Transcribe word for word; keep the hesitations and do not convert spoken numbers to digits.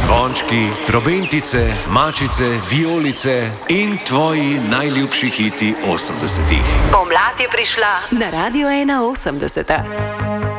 Zvončki, trobentice, mačice, vijolice in tvoji najljubši hiti osemdesetih. Pomlad je prišla na Radio ena osemdeset.